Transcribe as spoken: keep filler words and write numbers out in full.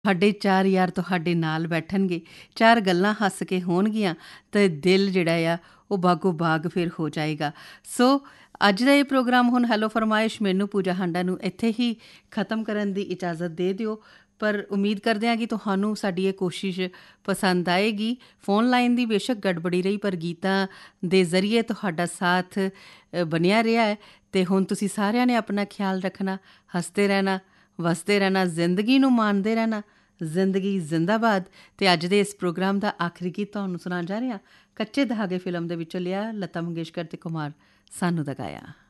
ਤੁਹਾਡੇ ਚਾਰ ਯਾਰ ਤੁਹਾਡੇ ਨਾਲ ਬੈਠਣਗੇ, ਚਾਰ ਗੱਲਾਂ ਹੱਸ ਕੇ ਹੋਣਗੀਆਂ ਅਤੇ ਦਿਲ ਜਿਹੜਾ ਆ ਉਹ ਬਾਗੋ ਬਾਗ ਫਿਰ ਹੋ ਜਾਏਗਾ। ਸੋ ਅੱਜ ਦਾ ਇਹ ਪ੍ਰੋਗਰਾਮ ਹੁਣ ਹੈਲੋ ਫਰਮਾਇਸ਼ ਮੈਨੂੰ ਪੂਜਾ ਹਾਂਡਾ ਨੂੰ ਇੱਥੇ ਹੀ ਖ਼ਤਮ ਕਰਨ ਦੀ ਇਜਾਜ਼ਤ ਦੇ ਦਿਓ। ਪਰ ਉਮੀਦ ਕਰਦੇ ਹਾਂ ਕਿ ਤੁਹਾਨੂੰ ਸਾਡੀ ਇਹ ਕੋਸ਼ਿਸ਼ ਪਸੰਦ ਆਏਗੀ। ਫੋਨ ਲਾਈਨ ਦੀ ਬੇਸ਼ੱਕ ਗੜਬੜੀ ਰਹੀ, ਪਰ ਗੀਤਾਂ ਦੇ ਜ਼ਰੀਏ ਤੁਹਾਡਾ ਸਾਥ ਬਣਿਆ ਰਿਹਾ ਹੈ। ਅਤੇ ਹੁਣ ਤੁਸੀਂ ਸਾਰਿਆਂ ਨੇ ਆਪਣਾ ਖਿਆਲ ਰੱਖਣਾ, ਹੱਸਦੇ ਰਹਿਣਾ, ਵਸਦੇ ਰਹਿਣਾ, ਜ਼ਿੰਦਗੀ ਨੂੰ ਮਾਣਦੇ ਰਹਿਣਾ। ਜ਼ਿੰਦਗੀ ਜ਼ਿੰਦਾਬਾਦ। ਅਤੇ ਅੱਜ ਦੇ ਇਸ ਪ੍ਰੋਗਰਾਮ ਦਾ ਆਖਰੀ ਗੀਤ ਤੁਹਾਨੂੰ ਸੁਣਾਉਣ ਜਾ ਰਹੇ ਹਾਂ। ਕੱਚੇ ਧਾਗੇ ਫਿਲਮ ਦੇ ਵਿੱਚੋਂ ਲਿਆ, ਲਤਾ ਮੰਗੇਸ਼ਕਰ ਅਤੇ ਕੁਮਾਰ ਸਾਨੂ ਦਾ ਗਾਇਆ।